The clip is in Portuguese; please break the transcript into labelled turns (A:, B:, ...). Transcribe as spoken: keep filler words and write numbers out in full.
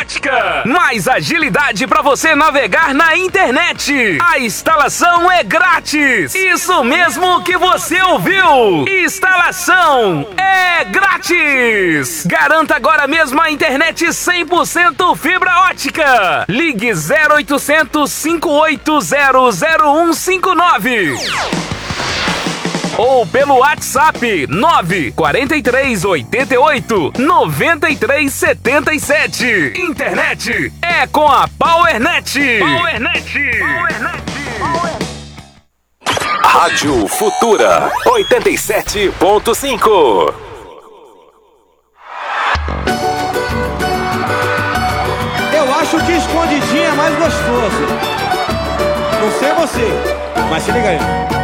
A: ótica. Mais agilidade para você navegar na internet. A instalação é grátis. Isso mesmo que você ouviu. Instalação é grátis. Garanta agora mesmo a internet cem por cento fibra ótica. Ligue zero oitocentos, cinco oito zero, zero um cinco nove. Ou pelo WhatsApp nove quatro três oito oito, nove três sete sete. Internet é com a PowerNet. PowerNet. PowerNet.
B: Rádio Futura oitenta e sete ponto cinco.
C: Eu acho que escondidinho é mais gostoso. Não sei você, mas se liga aí.